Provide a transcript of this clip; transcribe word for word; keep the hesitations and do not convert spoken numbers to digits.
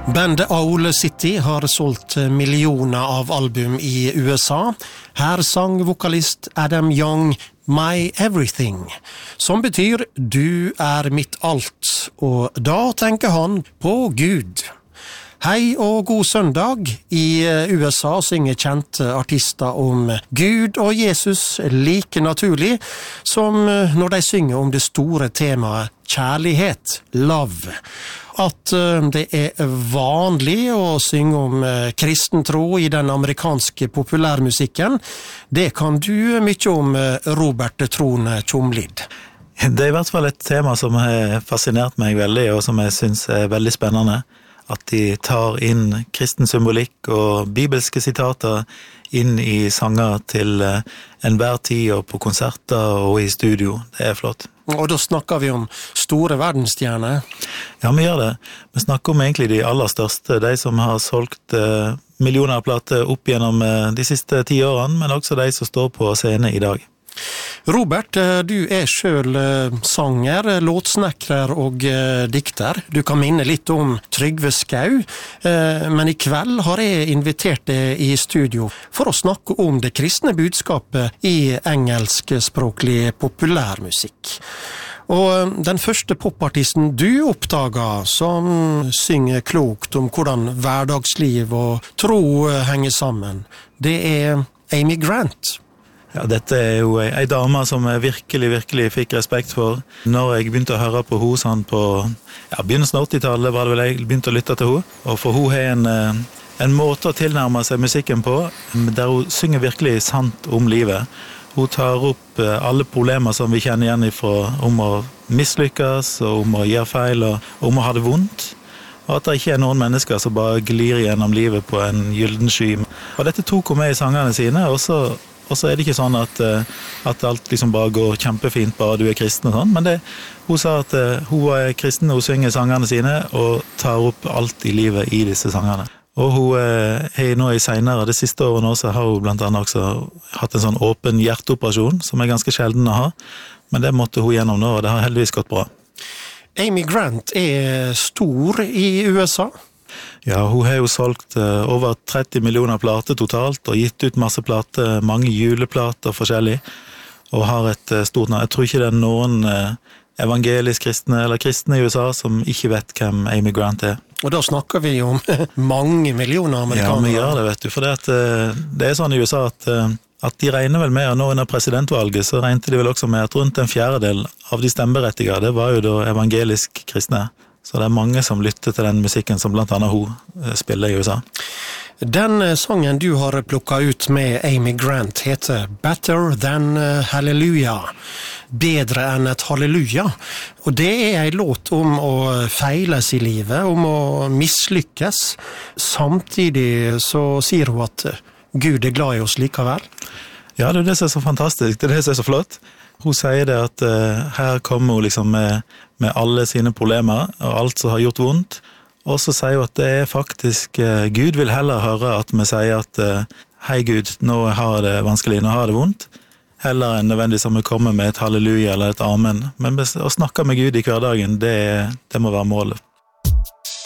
Bandet Owl City har solgt millioner av album i U S A. Her sang vokalist Adam Young My Everything, som betyr «Du er mitt alt», og da tenker han på Gud. Hei og god søndag. I U S A synger kjente artister om Gud og Jesus like naturlig som når de synger om det store temaet kjærlighet, love. At det er vanlig å synge om kristentro i den amerikanske populærmusikken, det kan du mye om, Robert Trone Tjomlid. Det er i hvert fall et tema som har fascinert meg veldig, og som jeg synes er veldig spennende. At de tar inn kristen symbolikk og bibelske sitater inn i sanger til enhver tid og på konserter og i studio. Det er flott. Og da snakker vi om store verdensstjerner. Ja, vi gjør det. Vi snakker om egentlig de aller største, de som har solgt eh, millioner av plater opp gjennom eh, de siste ti årene, men også de som står på scene i dag. Robert, du er selv sanger, låtsnekrer og dikter. Du kan minne litt om Trygve Skau, men i kveld har jeg invitert deg i studio for å snakke om det kristne budskapet i engelskspråklig populærmusikk. Og den første popartisten du oppdaga som synger klokt om hvordan hverdagsliv og tro henger sammen, det er Amy Grant. Ja, dette er jo ei dame som jeg virkelig, virkelig fikk respekt for. Når jeg begynte å høre på henne sånn på ja, begynnelsen av åttitallet, var det vel jeg begynte å lytte til henne. Og for hun har en, en måte å tilnærme seg musikken på, der hun synger virkelig sant om livet. Hun tar opp alle problemer som vi kjenner igjen ifra, om å mislykkes, og om å gjøre feil, og om å ha det vondt. Og at det ikke er noen mennesker som bare glir gjennom livet på en gylden sky. Og dette tok hun med i sangene sine, og så Og så er det ikke sånn at, at alt liksom bare går kjempefint, bare du er kristen og sånn. Men det, hun sa at hun er kristen, hun synger sangene sine, og tar opp alt i livet i disse sangene. Og hun er nå i senere, det siste året nå, så har hun blant annet også hatt en sånn åpen hjerteoperasjon, som er ganske sjelden å ha. Men det måtte hun gjennom nå, og det har heldigvis gått bra. Amy Grant er stor i U S A. Ja, hun har jo solgt uh, over tretti millioner plater totalt, og gitt ut masse plater, mange juleplater forskjellig, og har et uh, stort navn. Jeg tror ikke det er noen uh, evangelisk kristne, eller kristne i U S A, som ikke vet hvem Amy Grant er. Og da snakker vi om mange millioner amerikanere. Ja, vi gjør det, vet du, for det, at, uh, det er sånn i U S A at, uh, at de regner vel med, og nå under presidentvalget, så regnet de vel også med at rundt en fjerdedel av de stemmeberettigede, det var jo da evangelisk kristne. Så det er mange som lytter til den musikken som blant annet hun spiller i U S A. Den sangen du har plukket ut med Amy Grant heter Better Than Hallelujah. Bedre enn et halleluja. Og det er en låt om å feiles i livet, om å mislykkes. Samtidig så sier hun at Gud er glad i oss likevel. Ja, det er det som er så fantastisk, det er det som er så flott. Hun sier det at uh, her kommer hun liksom med, med alle sine problemer og alt som har gjort vondt. Og så sier hun at det er faktisk, uh, Gud vil heller høre at vi sier at uh, hei Gud, nå har det vanskelig, nå har det vondt. Heller enn nødvendigvis som vi kommer med et halleluja eller et amen. Men å snakke med Gud i hverdagen, det, det må være målet.